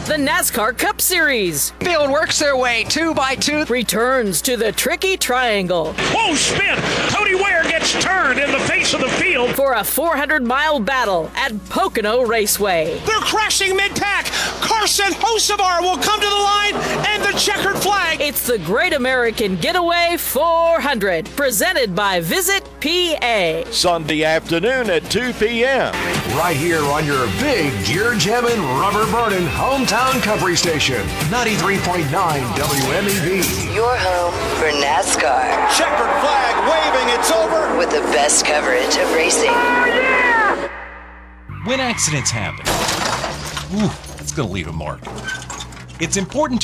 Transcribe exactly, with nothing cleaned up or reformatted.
The NASCAR Cup Series Field works their way two by two. returns to the Tricky Triangle Whoa, spin! Cody Ware gets turned in the face of the field. for a four hundred mile battle at Pocono Raceway. They're crashing mid-pack. Carson Hocevar will come to the line and the checkered flag. It's the Great American Getaway four hundred, presented by Visit P A. Sunday afternoon at two p.m. Right here on your big gear jamming, rubber burning hometown country station, ninety-three point nine W M E B. Your home for NASCAR Checkered flag waving, it's over. with the best coverage of racing. When accidents happen, ooh, it's going to leave a mark. It's important